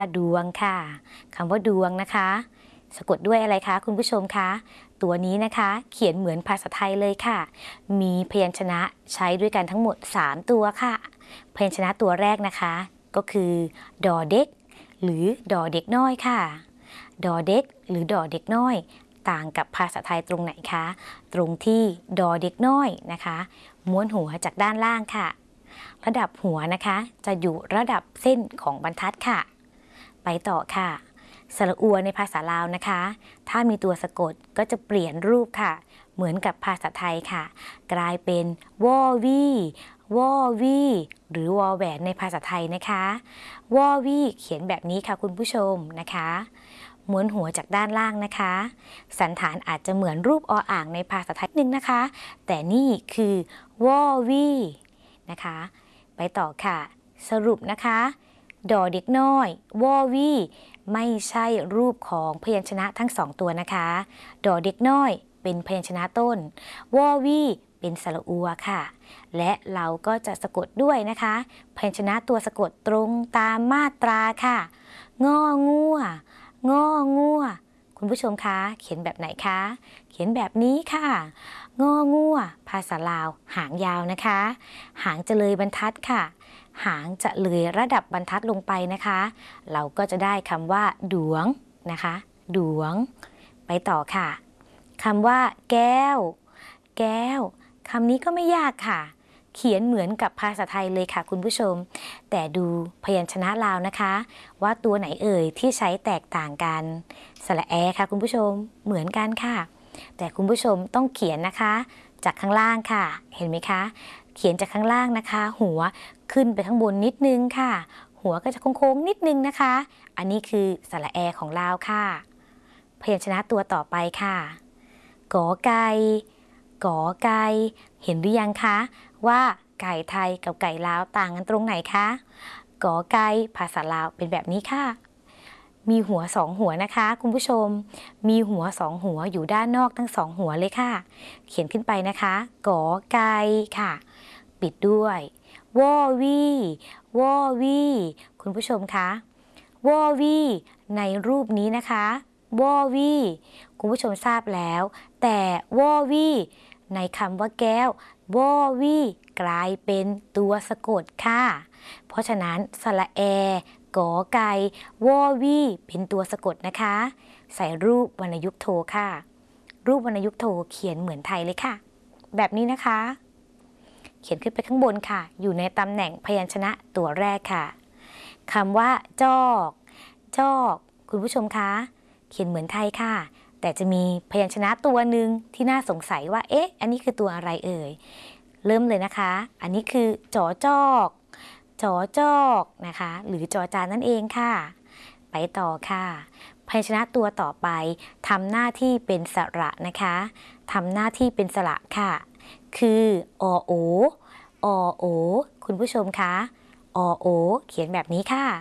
ดวงค่ะคำว่าดวงนะคะสะกดด้วยอะไรคะคุณผู้ชมคะตัวนี้นะคะเขียนเหมือนภาษาไทยเลยค่ะมีพยัญชนะใช้ด้วยกันทั้งหมด3ตัวค่ะพยัญชนะตัวแรกนะคะก็คือดอเด็กหรือดอเด็กน้อยค่ะดอเด็กหรือดอเด็กน้อยต่างกับภาษาไทยตรงไหนคะตรงที่ดอเด็กน้อยนะคะม้วนหัวจากด้านล่างค่ะระดับหัวนะคะจะอยู่ระดับเส้นของบรรทัดค่ะไปต่อค่ะสระอัวในภาษาลาวนะคะถ้ามีตัวสะกดก็จะเปลี่ยนรูปค่ะเหมือนกับภาษาไทยค่ะกลายเป็นวอวีวอวีหรือวอแหวนในภาษาไทยนะคะวอวีเขียนแบบนี้ค่ะคุณผู้ชมนะคะม้วนหัวจากด้านล่างนะคะสันฐานอาจจะเหมือนรูปออ่างในภาษาไทยนึงนะคะแต่นี่คือวอวีนะคะไปต่อค่ะสรุปนะคะดอเด็กน้อยวอวีไม่ใช่รูปของพยัญชนะทั้ง2ตัวนะคะดอเด็กน้อยเป็นพยัญชนะต้นวอวีเป็นสระอัวค่ะและเราก็จะสะกดด้วยนะคะพยัญชนะตัวสะกดตรงตามมาตราค่ะงองัวงองัวคุณผู้ชมคะเขียนแบบไหนคะเขียนแบบนี้ค่ะงองัวภาษาลาวหางยาวนะคะหางจะเลยบรรทัดค่ะหางจะเลยระดับบรรทัดลงไปนะคะเราก็จะได้คำว่าดวงนะคะดวงไปต่อค่ะคำว่าแก้วแก้วคำนี้ก็ไม่ยากค่ะเขียนเหมือนกับภาษาไทยเลยค่ะคุณผู้ชมแต่ดูพยัญชนะลาวนะคะว่าตัวไหนเอ่ยที่ใช้แตกต่างกันสระแอค่ะคุณผู้ชมเหมือนกันค่ะแต่คุณผู้ชมต้องเขียนนะคะจากข้างล่างค่ะเห็นไหมคะเขียนจากข้างล่างนะคะหัวขึ้นไปข้างบนนิดนึงค่ะหัวก็จะโค้งๆนิดนึงนะคะอันนี้คือสระแอของลาวค่ะพยัญชนะตัวต่อไปค่ะกอไก่กอไก่เห็นหรือยังคะว่าไก่ไทยกับไก่ลาวต่างกันตรงไหนคะกอไก่ภาษาลาวเป็นแบบนี้ค่ะมีหัว2หัวนะคะคุณผู้ชมมีหัว2หัวอยู่ด้านนอกทั้ง2หัวเลยค่ะเขียนขึ้นไปนะคะกอไก่ค่ะปิดด้วยวอวีวอวีคุณผู้ชมคะวอวีในรูปนี้นะคะวอวีคุณผู้ชมทราบแล้วแต่วอวีในคำว่าแก้ววอวีกลายเป็นตัวสะกดค่ะเพราะฉะนั้นสระแอกอไก่วอวีเป็นตัวสะกดนะคะใส่รูปวรรณยุกต์โทค่ะรูปวรรณยุกต์โทเขียนเหมือนไทยเลยค่ะแบบนี้นะคะเขียนขึ้นไปข้างบนค่ะอยู่ในตำแหน่งพยัญชนะตัวแรกค่ะคำว่าจอกจอกคุณผู้ชมคะเขียนเหมือนไทยค่ะแต่จะมีพยัญชนะตัวหนึ่งที่น่าสงสัยว่าเอ๊ะอันนี้คือตัวอะไรเอ่ยเริ่มเลยนะคะอันนี้คือจอจอกจอจอกนะคะหรือจอจานนั่นเองค่ะไปต่อค่ะพยัญชนะตัวต่อไปทำหน้าที่เป็นสระนะคะทำหน้าที่เป็นสระค่ะคืออโออโอคุณผู้ชมคะอโอเขียนแบบนี้ค่ะ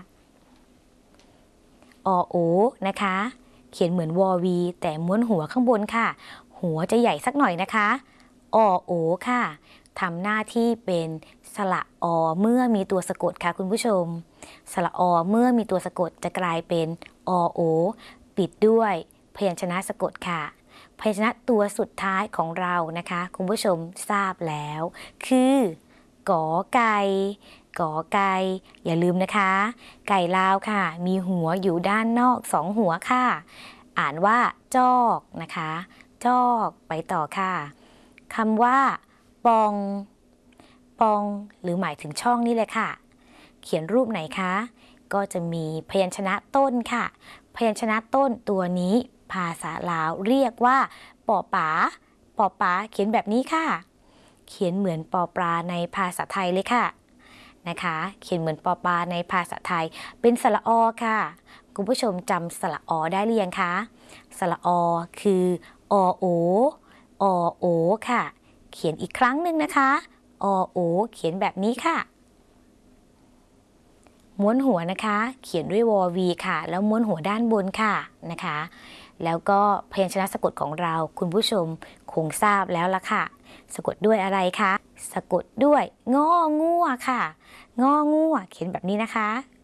อโอนะคะเขียนเหมือนวอวีแต่ม้วนหัวข้างบนค่ะหัวจะใหญ่สักหน่อยนะคะอโอค่ะทำหน้าที่เป็นสระอเมื่อมีตัวสะกดค่ะคุณผู้ชมสระอเมื่อมีตัวสะกดจะกลายเป็นอโอปิดด้วยพยัญชนะสะกดค่ะพยัญชนะตัวสุดท้ายของเรานะคะคุณผู้ชมทราบแล้วคือกอไก่กอไก่อย่าลืมนะคะไก่ลาวค่ะมีหัวอยู่ด้านนอก2หัวค่ะอ่านว่าจอกนะคะจอกไปต่อค่ะคำว่าปองปองหรือหมายถึงช่องนี่เลยค่ะเขียนรูปไหนคะก็จะมีพยัญชนะต้นค่ะพยัญชนะต้นตัวนี้ภาษาลาวเรียกว่าปอป๋าปอป๋าเขียนแบบนี้ค่ะเขียนเหมือนปอปลาในภาษาไทยเลยค่ะนะคะเขียนเหมือนปอปลาในภาษาไทยเป็นสระอค่ะคุณผู้ชมจำสระอได้หรือยังคะสระอคืออโออโอค่ะเขียนอีกครั้งหนึ่งนะคะอโอเขียนแบบนี้ค่ะม้วนหัวนะคะเขียนด้วยวอวีค่ะแล้วม้วนหัวด้านบนค่ะนะคะแล้วก็พยัญชนะสะกดของเราคุณผู้ชมคงทราบแล้วละค่ะสะกดด้วยอะไรคะสะกดด้วยงองัวค่ะงองัวเขียนแบบนี้นะคะ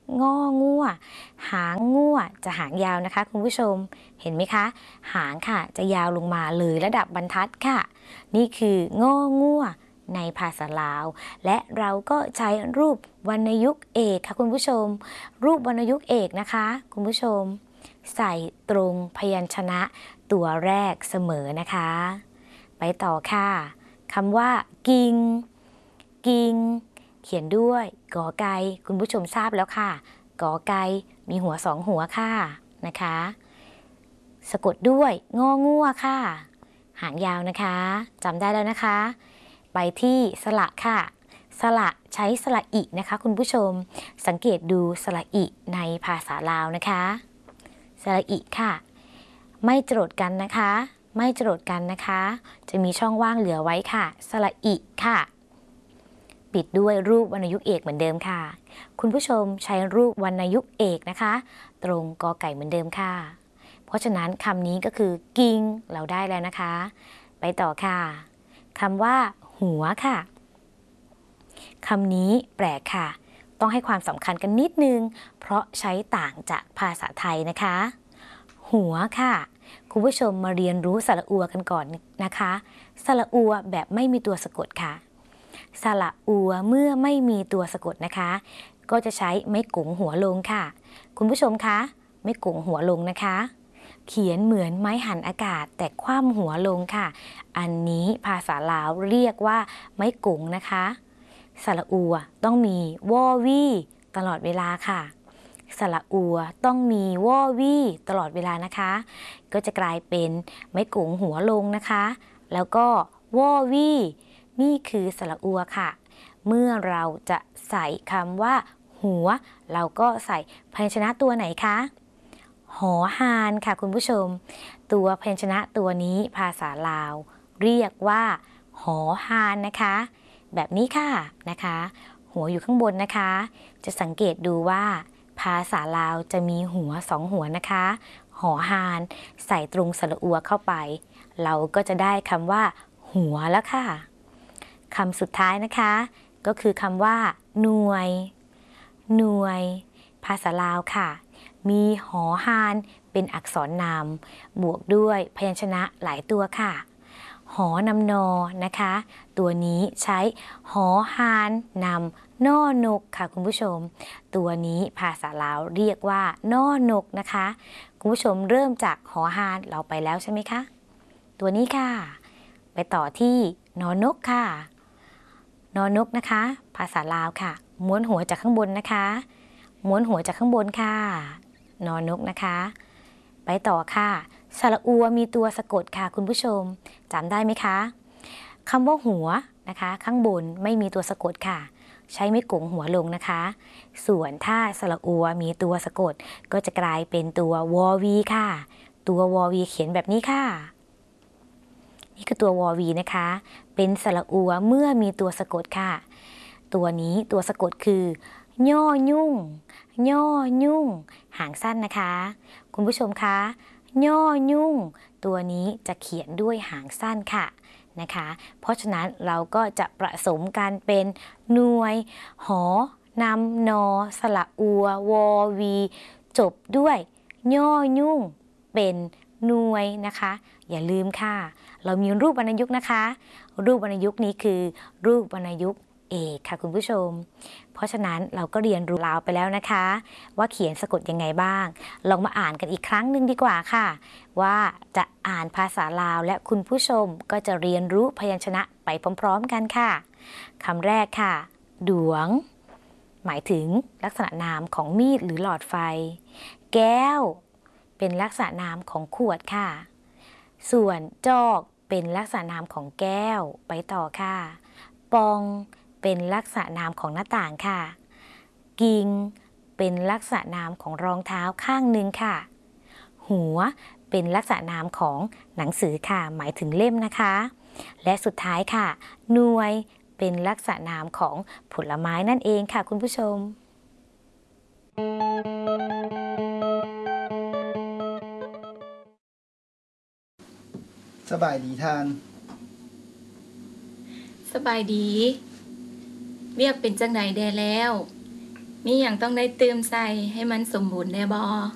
งองัวหางงัวจะหางยาวนะคะคุณผู้ชมเห็นไหมคะหางค่ะจะยาวลงมาเลยระดับบรรทัดค่ะนี่คืององัวในภาษาลาวและเราก็ใช้รูปวรรณยุกต์เอกค่ะคุณผู้ชมรูปวรรณยุกต์เอกนะคะคุณผู้ชมใส่ตรงพยัญชนะตัวแรกเสมอนะคะไปต่อค่ะคำว่ากิงกิงเขียนด้วยกอไก่คุณผู้ชมทราบแล้วค่ะกอไก่มีหัวสองหัวค่ะนะคะสะกดด้วยงองัวค่ะหางยาวนะคะจำได้แล้วนะคะไปที่สระค่ะสระใช้สระอินะคะคุณผู้ชมสังเกตดูสระอิในภาษาลาวนะคะสระอิค่ะไม่จรดกันนะคะไม่จรดกันนะคะจะมีช่องว่างเหลือไว้ค่ะสระอิค่ะปิดด้วยรูปวรรณยุกต์เอกเหมือนเดิมค่ะคุณผู้ชมใช้รูปวรรณยุกต์เอกนะคะตรงกอไก่เหมือนเดิมค่ะเพราะฉะนั้นคำนี้ก็คือกิงเราได้แล้วนะคะไปต่อค่ะคำว่าหัวค่ะคำนี้แปลกค่ะต้องให้ความสำคัญกันนิดนึงเพราะใช้ต่างจากภาษาไทยนะคะหัวค่ะคุณผู้ชมมาเรียนรู้สระอัวกันก่อนนะคะสระอัวแบบไม่มีตัวสะกดค่ะสระอัวเมื่อไม่มีตัวสะกดนะคะก็จะใช้ไม้กงหัวลงค่ะคุณผู้ชมคะไม้กงหัวลงนะคะเขียนเหมือนไม้หั่นอากาศแต่คว่ำหัวลงค่ะอันนี้ภาษาลาวเรียกว่าไม้กงนะคะสระอัวต้องมีวอวี่ตลอดเวลาค่ะสระอัวต้องมีวอวี่ตลอดเวลานะคะก็จะกลายเป็นไม้กงหัวลงนะคะแล้วก็วอวี่นี่คือสระอัวค่ะเมื่อเราจะใส่คำว่าหัวเราก็ใส่พยัญชนะตัวไหนคะหอหานค่ะคุณผู้ชมตัวพยัญชนะตัวนี้ภาษาลาวเรียกว่าหอหานนะคะแบบนี้ค่ะนะคะหัวอยู่ข้างบนนะคะจะสังเกตดูว่าภาษาลาวจะมีหัวสองหัวนะคะหอหานใส่ตรงสระอัวเข้าไปเราก็จะได้คำว่าหัวแล้วค่ะคำสุดท้ายนะคะก็คือคำว่าหน่วยหน่วยภาษาลาวค่ะมีหอหานเป็นอักษรนามบวกด้วยพยัญชนะหลายตัวค่ะหอนำนอนะคะตัวนี้ใช้หอหานนำนอนกค่ะคุณผู้ชมตัวนี้ภาษาลาวเรียกว่านอนกนะคะคุณผู้ชมเริ่มจากหอหานเราไปแล้วใช่ไหมคะตัวนี้ค่ะไปต่อที่นอนกค่ะนอนกนะคะภาษาลาวค่ะม้วนหัวจากข้างบนนะคะม้วนหัวจากข้างบนค่ะนอนกนะคะไปต่อค่ะสระอัวมีตัวสะกดค่ะคุณผู้ชมจำได้ไหมคะคำว่าหัวนะคะข้างบนไม่มีตัวสะกดค่ะใช้ไม้กงหัวลงนะคะส่วนถ้าสระอัวมีตัวสะกดก็จะกลายเป็นตัววอวีค่ะตัววอวีเขียนแบบนี้ค่ะนี่คือตัววอวีนะคะเป็นสระอัวเมื่อมีตัวสะกดค่ะตัวนี้ตัวสะกดคือย่อยุ่งย่อยุ่งหางสั้นนะคะคุณผู้ชมคะย่อยุ่งตัวนี้จะเขียนด้วยหางสั้นค่ะนะคะเพราะฉะนั้นเราก็จะผสมกันเป็นหน่วยหอนำนอสระอัววอวีจบด้วยย่อยุ่งเป็นหน่วยนะคะอย่าลืมค่ะเรามีรูปวรรณยุกต์นะคะรูปวรรณยุกต์นี้คือรูปวรรณยุกต์เอกค่ะคุณผู้ชมเพราะฉะนั้นเราก็เรียนรู้ลาวไปแล้วนะคะว่าเขียนสะกดยังไงบ้างลองมาอ่านกันอีกครั้งหนึ่งดีกว่าค่ะว่าจะอ่านภาษาลาวและคุณผู้ชมก็จะเรียนรู้พยัญชนะไปพร้อมๆกันค่ะคำแรกค่ะดวงหมายถึงลักษณะนามของมีดหรือหลอดไฟแก้วเป็นลักษณะนามของขวดค่ะส่วนจอกเป็นลักษณะนามของแก้วไปต่อค่ะปองเป็นลักษณะนามของหน้าต่างค่ะกิ่งเป็นลักษณะนามของรองเท้าข้างหนึ่งค่ะหัวเป็นลักษณะนามของหนังสือค่ะหมายถึงเล่มนะคะและสุดท้ายค่ะหน่วยเป็นลักษณะนามของผลไม้นั่นเองค่ะคุณผู้ชมสบายดีทานสบายดีเวียกเป็นจังไหนแดแล้วมีอย่างต้องได้เติมใส่ให้มันสมบูรณ์แน่บ่